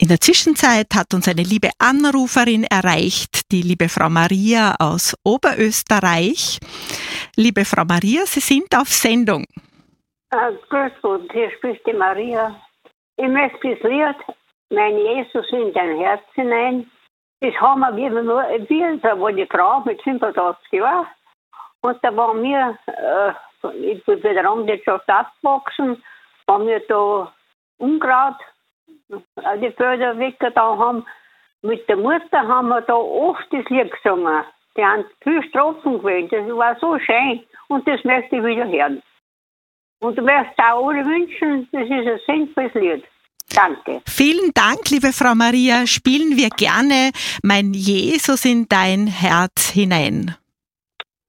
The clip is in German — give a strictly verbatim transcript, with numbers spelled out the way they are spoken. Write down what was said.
In der Zwischenzeit hat uns eine liebe Anruferin erreicht, die liebe Frau Maria aus Oberösterreich. Liebe Frau Maria, Sie sind auf Sendung. Uh, grüß Gott, hier spricht die Maria. Ich möchte das Lied Mein Jesus in dein Herz hinein. Das haben wir, wie wir, nur, wir da war die Frau mit fünfundachtzig Jahren. Und da waren wir, äh, ich bin bei der Landwirtschaft aufgewachsen, waren wir da Unkraut, äh, die Felder weggetan haben. Mit der Mutter haben wir da oft das Lied gesungen. Die haben viel Strophen gewählt, das war so schön. Und das möchte ich wieder hören. Und du möchtest auch alle wünschen, das ist ein sinnvolles Lied. Danke. Vielen Dank, liebe Frau Maria. Spielen wir gerne Mein Jesus in dein Herz hinein.